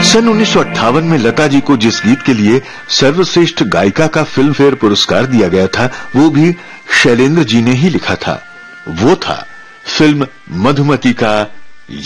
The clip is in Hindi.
सन 1958 में लता जी को जिस गीत के लिए सर्वश्रेष्ठ गायिका का फिल्म फेयर पुरस्कार दिया गया था वो भी शैलेंद्र जी ने ही लिखा था। वो था फिल्म मधुमती का